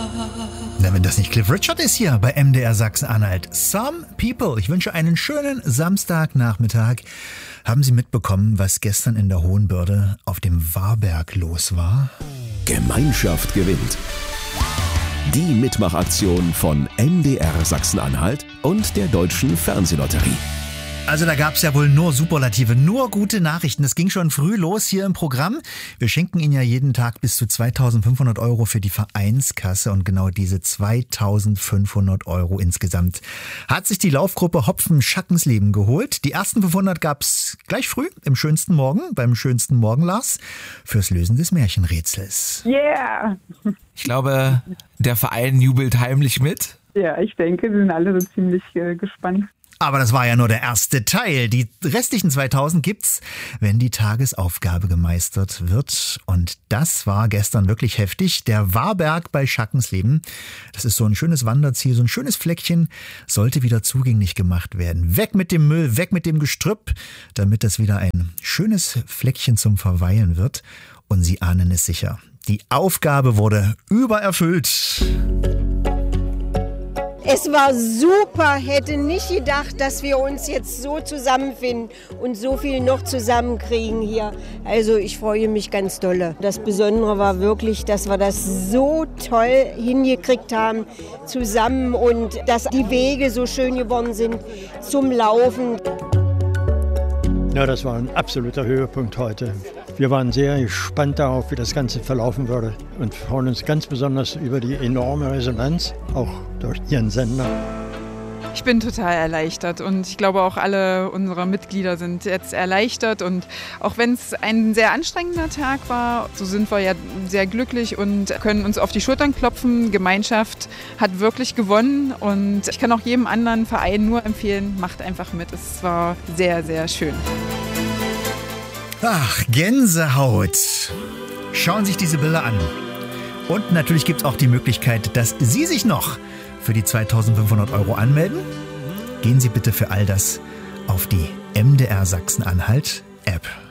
Na, wenn das nicht Cliff Richard ist hier bei MDR Sachsen-Anhalt. Some People. Ich wünsche einen schönen Samstagnachmittag. Haben Sie mitbekommen, was gestern in der Hohenbürde auf dem Warberg los war? Gemeinschaft gewinnt. Die Mitmachaktion von MDR Sachsen-Anhalt und der Deutschen Fernsehlotterie. Also da gab's ja wohl nur Superlative, nur gute Nachrichten. Es ging schon früh los hier im Programm. Wir schenken Ihnen ja jeden Tag bis zu 2.500 € für die Vereinskasse und genau diese 2.500 € insgesamt hat sich die Laufgruppe Hopfen Schackensleben geholt. Die ersten 500 gab's gleich früh im schönsten Morgen, beim schönsten Morgen, Lars, fürs Lösen des Märchenrätsels. Yeah! Ich glaube, der Verein jubelt heimlich mit. Ja, ich denke, sie sind alle so ziemlich gespannt. Aber das war ja nur der erste Teil. Die restlichen 2000 gibt's, wenn die Tagesaufgabe gemeistert wird. Und das war gestern wirklich heftig. Der Warberg bei Schackensleben. Das ist so ein schönes Wanderziel, so ein schönes Fleckchen, sollte wieder zugänglich gemacht werden. Weg mit dem Müll, weg mit dem Gestrüpp, damit das wieder ein schönes Fleckchen zum Verweilen wird. Und Sie ahnen es sicher. Die Aufgabe wurde übererfüllt. Es war super, hätte nicht gedacht, dass wir uns jetzt so zusammenfinden und so viel noch zusammenkriegen hier. Also ich freue mich ganz dolle. Das Besondere war wirklich, dass wir das so toll hingekriegt haben zusammen und dass die Wege so schön geworden sind zum Laufen. Ja, das war ein absoluter Höhepunkt heute. Wir waren sehr gespannt darauf, wie das Ganze verlaufen würde und freuen uns ganz besonders über die enorme Resonanz, auch durch Ihren Sender. Ich bin total erleichtert und ich glaube auch alle unsere Mitglieder sind jetzt erleichtert und auch wenn es ein sehr anstrengender Tag war, so sind wir ja sehr glücklich und können uns auf die Schultern klopfen. Gemeinschaft hat wirklich gewonnen und ich kann auch jedem anderen Verein nur empfehlen, macht einfach mit. Es war sehr, sehr schön. Ach, Gänsehaut. Schauen Sie sich diese Bilder an. Und natürlich gibt es auch die Möglichkeit, dass Sie sich noch für die 2.500 € anmelden. Gehen Sie bitte für all das auf die MDR Sachsen-Anhalt App.